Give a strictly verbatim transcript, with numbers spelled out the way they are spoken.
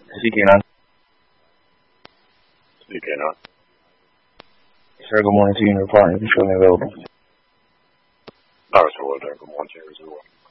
Speaking on. Speaking on. Sir, good morning to you and your partner. You show me available. All right, so well done. Good morning to you as well.